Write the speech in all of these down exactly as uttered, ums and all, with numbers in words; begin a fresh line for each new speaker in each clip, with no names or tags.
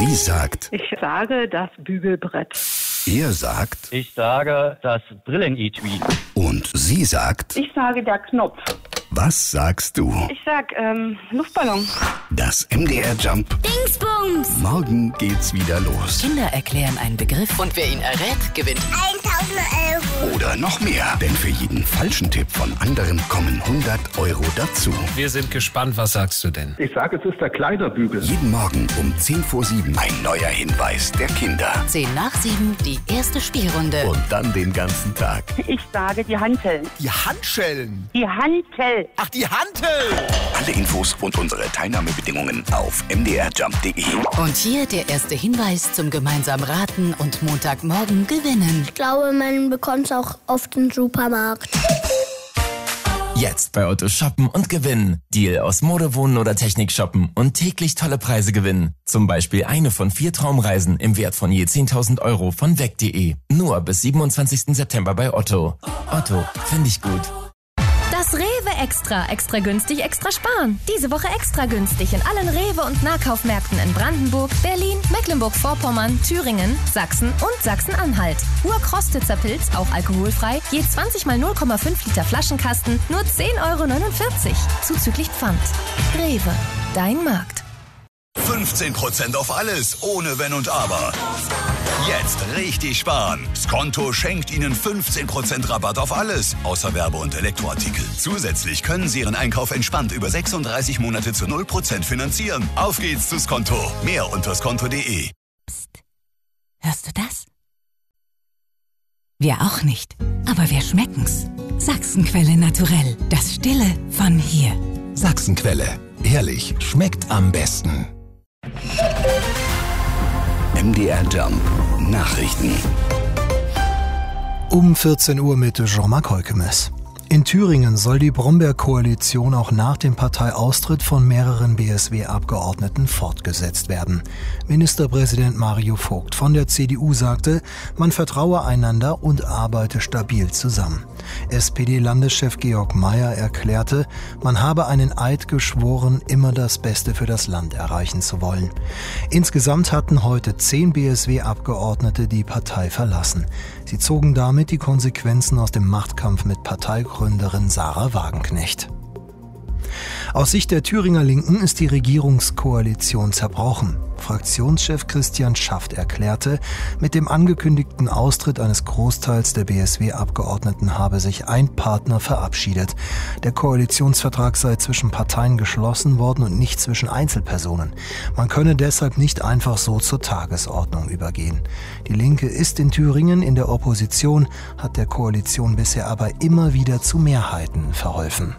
Sie sagt,
Ich sage das Bügelbrett.
er sagt
Ich sage das Brillenetui.
und sie sagt,
Ich sage der Knopf.
was sagst du?
Ich sag ähm, Luftballon.
Das M D R Jump.
Dingsbums!
Morgen geht's wieder los.
Kinder erklären einen Begriff und wer ihn errät, gewinnt.
tausend Euro.
Oder noch mehr. Denn für jeden falschen Tipp von anderen kommen hundert Euro dazu.
Wir sind gespannt, was sagst du denn?
Ich sage, es ist der Kleiderbügel.
Jeden Morgen um zehn vor sieben ein neuer Hinweis der Kinder.
Zehn nach sieben, die erste Spielrunde.
Und dann den ganzen Tag.
Ich sage die Hanteln.
Die Handschellen.
Die Hantel.
Ach, die Hantel.
Alle Infos und unsere Teilnahmebedingungen auf m d r jump punkt d e.
Und hier der erste Hinweis zum gemeinsamen Raten und Montagmorgen gewinnen.
Ich glaube, man bekommt es auch auf den Supermarkt.
Jetzt bei Otto shoppen und gewinnen. Deal aus Mode, Wohnen oder Technik shoppen und täglich tolle Preise gewinnen. Zum Beispiel eine von vier Traumreisen im Wert von je zehntausend Euro von weg punkt de. Nur bis siebenundzwanzigsten September bei Otto. Otto, finde ich gut.
Das Rewe Extra. Extra günstig, extra sparen. Diese Woche extra günstig in allen Rewe- und Nahkaufmärkten in Brandenburg, Berlin, Mecklenburg-Vorpommern, Thüringen, Sachsen und Sachsen-Anhalt. Urkrostitzer Pilz, auch alkoholfrei, je zwanzig mal null Komma fünf Liter Flaschenkasten, nur zehn Euro neunundvierzig. Zuzüglich Pfand. Rewe, dein Markt.
fünfzehn Prozent auf alles, ohne Wenn und Aber. Jetzt richtig sparen. Skonto schenkt Ihnen fünfzehn Prozent Rabatt auf alles, außer Werbe- und Elektroartikel. Zusätzlich können Sie Ihren Einkauf entspannt über sechsunddreißig Monate zu null Prozent finanzieren. Auf geht's zu Skonto. Mehr unter skonto punkt de.
Psst. Hörst du das? Wir auch nicht. Aber wir schmecken's. Sachsenquelle naturell. Das Stille von hier.
Sachsenquelle. Ehrlich, schmeckt am besten. M D R Jump. Nachrichten.
Um vierzehn Uhr mit Jean-Marc Heukemes. In Thüringen soll die Brombeer-Koalition auch nach dem Parteiaustritt von mehreren B S W-Abgeordneten fortgesetzt werden. Ministerpräsident Mario Vogt von der C D U sagte, man vertraue einander und arbeite stabil zusammen. S P D-Landeschef Georg Mayer erklärte, man habe einen Eid geschworen, immer das Beste für das Land erreichen zu wollen. Insgesamt hatten heute zehn B S W-Abgeordnete die Partei verlassen. Sie zogen damit die Konsequenzen aus dem Machtkampf mit Parteigründerin Sarah Wagenknecht. Aus Sicht der Thüringer Linken ist die Regierungskoalition zerbrochen. Fraktionschef Christian Schaft erklärte, mit dem angekündigten Austritt eines Großteils der B S W-Abgeordneten habe sich ein Partner verabschiedet. Der Koalitionsvertrag sei zwischen Parteien geschlossen worden und nicht zwischen Einzelpersonen. Man könne deshalb nicht einfach so zur Tagesordnung übergehen. Die Linke ist in Thüringen in der Opposition, hat der Koalition bisher aber immer wieder zu Mehrheiten verholfen.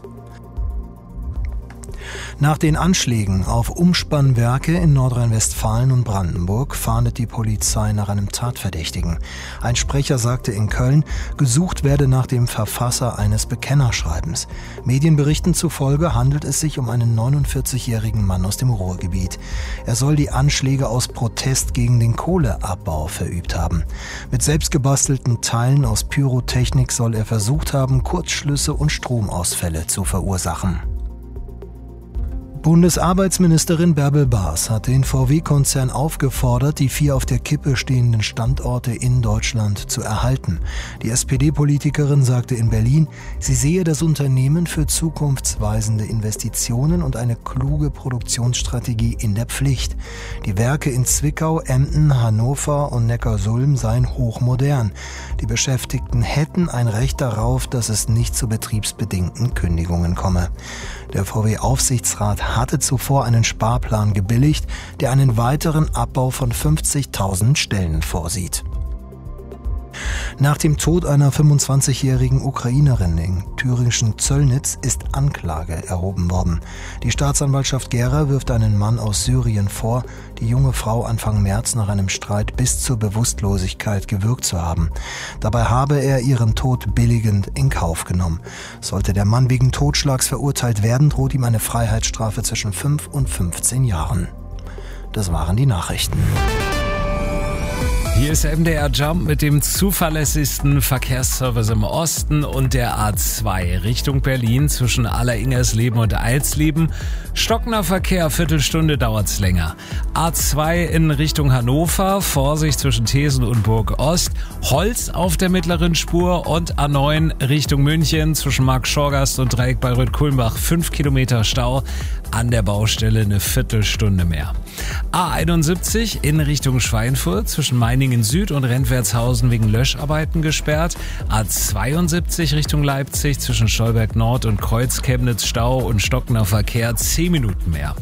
Nach den Anschlägen auf Umspannwerke in Nordrhein-Westfalen und Brandenburg fahndet die Polizei nach einem Tatverdächtigen. Ein Sprecher sagte in Köln, gesucht werde nach dem Verfasser eines Bekennerschreibens. Medienberichten zufolge handelt es sich um einen neunundvierzigjährigen Mann aus dem Ruhrgebiet. Er soll die Anschläge aus Protest gegen den Kohleabbau verübt haben. Mit selbstgebastelten Teilen aus Pyrotechnik soll er versucht haben, Kurzschlüsse und Stromausfälle zu verursachen. Bundesarbeitsministerin Bärbel Baas hat den V W-Konzern aufgefordert, die vier auf der Kippe stehenden Standorte in Deutschland zu erhalten. Die S P D-Politikerin sagte in Berlin, sie sehe das Unternehmen für zukunftsweisende Investitionen und eine kluge Produktionsstrategie in der Pflicht. Die Werke in Zwickau, Emden, Hannover und Neckarsulm seien hochmodern. Die Beschäftigten hätten ein Recht darauf, dass es nicht zu betriebsbedingten Kündigungen komme. Der V W-Aufsichtsrat hatte zuvor einen Sparplan gebilligt, der einen weiteren Abbau von fünfzigtausend Stellen vorsieht. Nach dem Tod einer fünfundzwanzigjährigen Ukrainerin im thüringischen Zöllnitz ist Anklage erhoben worden. Die Staatsanwaltschaft Gera wirft einen Mann aus Syrien vor, die junge Frau Anfang März nach einem Streit bis zur Bewusstlosigkeit gewürgt zu haben. Dabei habe er ihren Tod billigend in Kauf genommen. Sollte der Mann wegen Totschlags verurteilt werden, droht ihm eine Freiheitsstrafe zwischen fünf und fünfzehn Jahren. Das waren die Nachrichten.
Hier ist M D R Jump mit dem zuverlässigsten Verkehrsservice im Osten und der A zwei Richtung Berlin zwischen Alleringersleben und Eilsleben. Stockender Verkehr, Viertelstunde dauert's länger. A zwei in Richtung Hannover, Vorsicht zwischen Thesen und Burg Ost. Holz auf der mittleren Spur und A neun Richtung München zwischen Markt-Schorgast und Dreieck Bayreuth-Kulmbach. Fünf Kilometer Stau, an der Baustelle eine Viertelstunde mehr. A einundsiebzig in Richtung Schweinfurt zwischen Meiningen Süd und Rentwertshausen wegen Löscharbeiten gesperrt. A zweiundsiebzig Richtung Leipzig zwischen Stolberg Nord und Kreuz-Chemnitz Stau und stockender Verkehr, zehn Minuten mehr.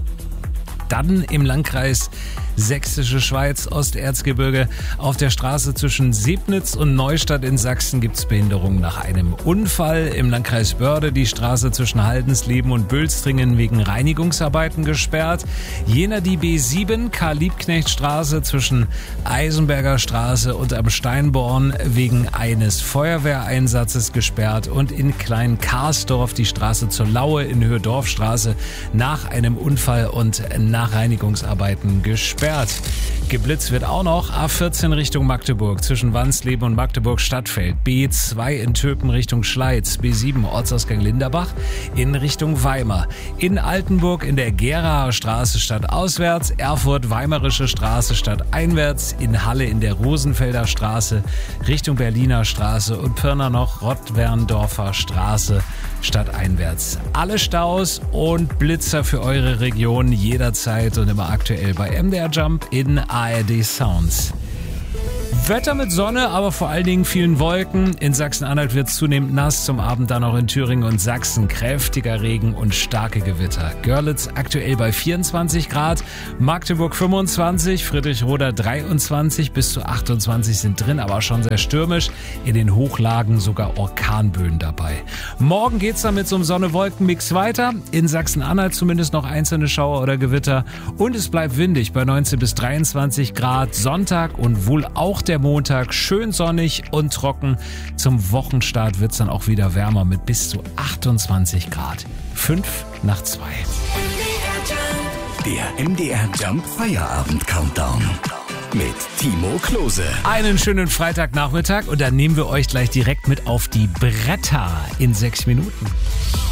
Dann im Landkreis Sächsische Schweiz, Osterzgebirge. Auf der Straße zwischen Sebnitz und Neustadt in Sachsen gibt's Behinderungen nach einem Unfall. Im Landkreis Börde die Straße zwischen Haldensleben und Bülstringen wegen Reinigungsarbeiten gesperrt. Jena die B sieben, Karl-Liebknecht-Straße zwischen Eisenberger Straße und am Steinborn wegen eines Feuerwehreinsatzes gesperrt. Und in Klein-Karsdorf die Straße zur Laue in Höhe Dorfstraße nach einem Unfall und nach Reinigungsarbeiten gesperrt. Geblitzt wird auch noch A vierzehn Richtung Magdeburg zwischen Wansleben und Magdeburg-Stadtfeld. B zwei in Töpen Richtung Schleiz. B sieben Ortsausgang Linderbach in Richtung Weimar. In Altenburg in der Geraer Straße stadtauswärts. Erfurt Weimarische Straße stadteinwärts. In Halle in der Rosenfelder Straße Richtung Berliner Straße. Und Pirna noch Rottwerndorfer Straße stadteinwärts. Alle Staus und Blitzer für eure Region jederzeit und immer aktuell bei M D R Jump in A R D Sounds. Wetter mit Sonne, aber vor allen Dingen vielen Wolken. In Sachsen-Anhalt wird es zunehmend nass, zum Abend dann auch in Thüringen und Sachsen kräftiger Regen und starke Gewitter. Görlitz aktuell bei vierundzwanzig Grad, Magdeburg fünfundzwanzig, Friedrichroda dreiundzwanzig, bis zu achtundzwanzig sind drin, aber schon sehr stürmisch. In den Hochlagen sogar Orkanböen dabei. Morgen geht's dann mit so einem Sonne-Wolken-Mix weiter. In Sachsen-Anhalt zumindest noch einzelne Schauer oder Gewitter. Und es bleibt windig bei neunzehn bis dreiundzwanzig Grad. Sonntag und wohl auch der Montag schön sonnig und trocken. Zum Wochenstart wird's dann auch wieder wärmer mit bis zu achtundzwanzig Grad. Fünf nach zwei.
Der M D R Jump Feierabend Countdown mit Timo Klose.
Einen schönen Freitagnachmittag und dann nehmen wir euch gleich direkt mit auf die Bretter in sechs Minuten.